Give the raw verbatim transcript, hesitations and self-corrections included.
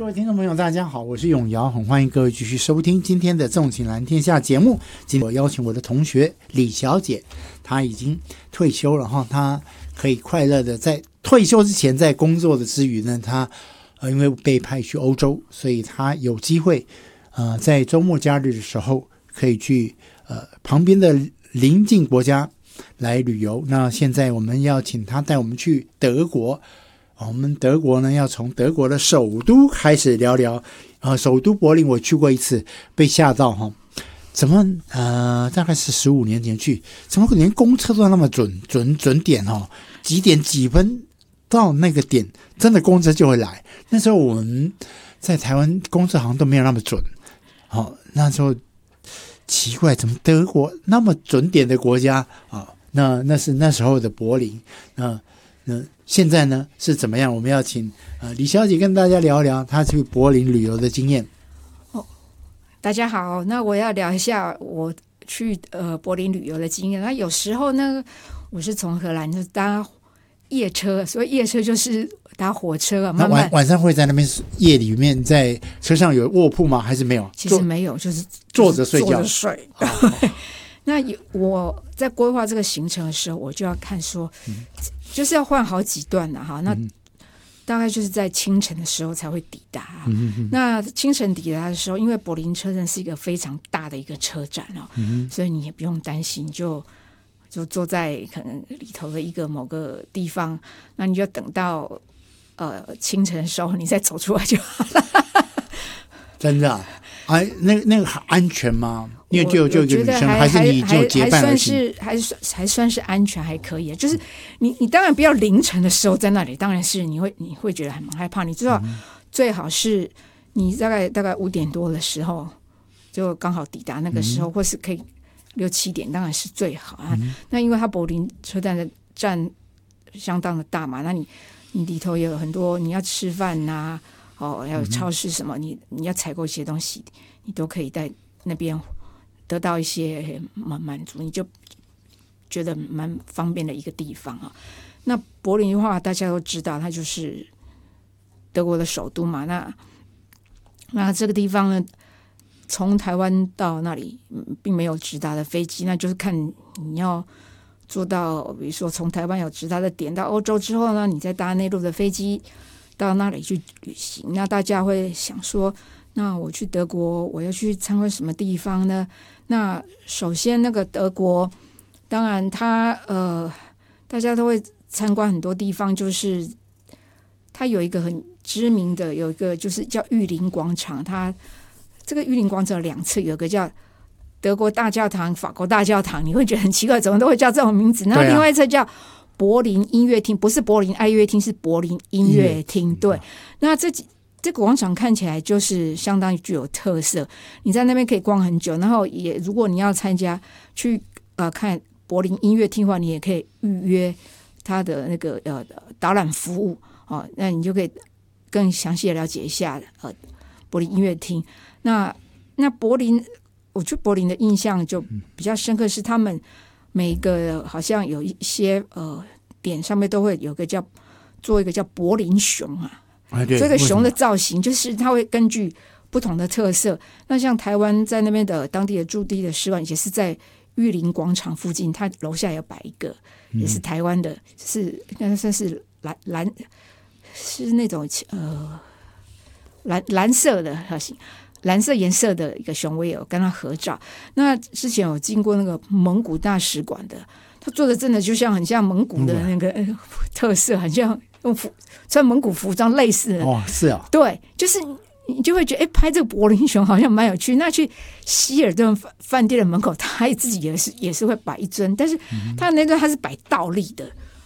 各位听众朋友大家好，我是永尧，很欢迎各位继续收听今天的纵情蓝天下节目。今天我邀请我的同学李小姐，她已经退休了哈，她可以快乐的在退休之前，在工作的之余呢，她呃因为被派去欧洲，所以她有机会呃在周末假日的时候可以去呃旁边的邻近国家来旅游。那现在我们要请她带我们去德国。我们德国呢，要从德国的首都开始聊聊。呃，首都柏林我去过一次，被吓到哈，怎么呃，大概是十五年前去，怎么连公车都那么准准准点哦？几点几分到那个点，真的公车就会来。那时候我们在台湾公车好像都没有那么准，哦，那时候奇怪，怎么德国那么准点的国家啊、哦？那那是那时候的柏林，那那。现在呢是怎么样？我们要请呃李小姐跟大家聊一聊她去柏林旅游的经验。 哦，大家好，那我要聊一下我去呃柏林旅游的经验。那有时候呢，我是从荷兰就搭夜车，所以夜车就是搭火车啊。慢慢那晚晚上会在那边夜里面在车上有卧铺吗？还是没有？ 其实没有，就是坐着睡觉。 坐着睡。哦那我在规划这个行程的时候，我就要看说，嗯、就是要换好几段的哈。那大概就是在清晨的时候才会抵达。嗯、那清晨抵达的时候，因为柏林车站是一个非常大的一个车站哦，嗯、所以你也不用担心，就就坐在可能里头的一个某个地方，那你就等到呃清晨的时候，你再走出来就好了。 真的啊？哎，那那个安全吗？因为就就一个女生，还是你就结伴而行？ 还算是还算是安全，还可以。就是你你当然不要凌晨的时候在那里，当然是你会你会觉得很害怕。你知道，嗯、最好是你大概大概五点多的时候就刚好抵达那个时候，嗯、或是可以六七点，当然是最好啊。嗯、那因为它柏林车站的站相当的大嘛，那你你里头也有很多你要吃饭呐、啊。哦，还有超市什么，你你要采购一些东西，你都可以在那边得到一些满满足，你就觉得蛮方便的一个地方啊。那柏林的话，大家都知道，它就是德国的首都嘛。那那这个地方呢，从台湾到那里、嗯、并没有直达的飞机，那就是看你要坐到，比如说从台湾有直达的点到欧洲之后呢，你再搭内陆的飞机到那里去旅行。那大家会想说，那我去德国我要去参观什么地方呢？那首先那个德国当然它呃大家都会参观很多地方，就是它有一个很知名的，有一个就是叫玉林广场。它这个玉林广场有两侧，有一个叫德国大教堂、法国大教堂，你会觉得很奇怪，怎么都会叫这种名字。那另外一侧叫柏林音乐厅，不是柏林爱乐厅，是柏林音乐厅。对，那这这个广场看起来就是相当具有特色，你在那边可以逛很久。然后也如果你要参加去呃看柏林音乐厅的话，你也可以预约它的那个呃导览服务哦，那你就可以更详细的了解一下呃柏林音乐厅。那那柏林，我去柏林的印象就比较深刻，是他们每个好像有一些呃点上面都会有个叫做一个叫柏林熊啊， 哎、对， 这个熊的造型就是它会根据不同的特色。那像台湾在那边的当地的驻地的使馆也是在玉林广场附近，它楼下有摆一个，也是台湾的，是应该算是蓝蓝是那种呃蓝蓝色的蓝色颜色的一个熊，我也有跟他合照。那之前有经过那个蒙古大使馆的，他做的真的就像很像蒙古的那个、嗯、特色，很像用服穿蒙古服装类似的。 哦，是啊， 对，就是你就会觉得，哎，拍这个柏林熊好像蛮有趣。那去希尔顿饭店的门口，他自己也是也是会摆一尊，但是他那尊他是摆倒立的。